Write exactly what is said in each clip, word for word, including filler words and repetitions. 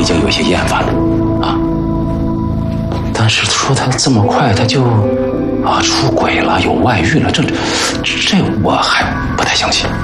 经有些厌烦了啊。但是说他这么快他就啊出轨了，有外遇了，这这我还不太相信。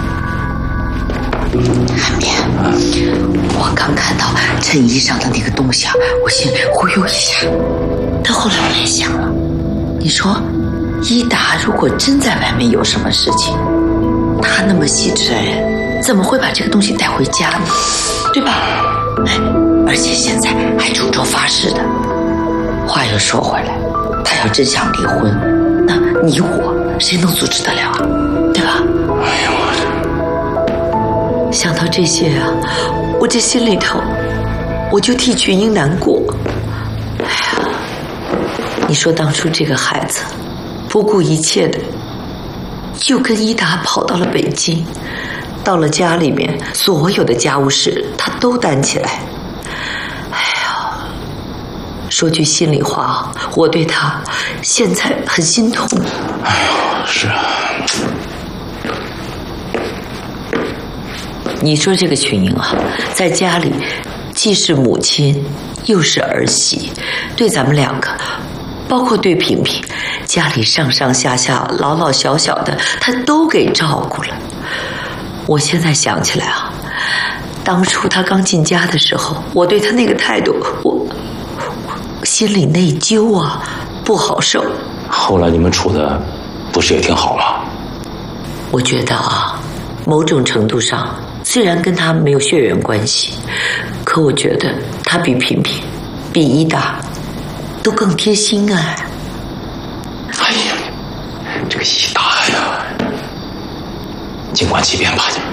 海绵，我刚看到衬衣上的那个东西啊，我先忽悠一下。但后来我也想了，你说伊达如果真在外面有什么事情，他那么细致的人，怎么会把这个东西带回家呢？对吧？哎，而且现在还诅咒发誓的。话又说回来，他要真想离婚，那你我谁能阻止得了啊？对吧？ 哎呀，我想到这些啊，我这心里头我就替群英难过。哎呀，你说当初这个孩子不顾一切的就跟伊达跑到了北京，到了家里面所有的家务事他都担起来。哎呀，说句心里话啊，我对他现在很心痛。 哎呀，是啊。 你说这个群英啊，在家里既是母亲又是儿媳，对咱们两个包括对萍萍，家里上上下下老老小小的她都给照顾了。我现在想起来啊，当初她刚进家的时候，我对她那个态度，我我心里内疚啊，不好受。 后来你们处的不是也挺好吗？ 我觉得啊，某种程度上虽然跟他没有血缘关系，可我觉得他比萍萍比伊达都更贴心啊。 哎呀，这个伊达呀，静观其变吧。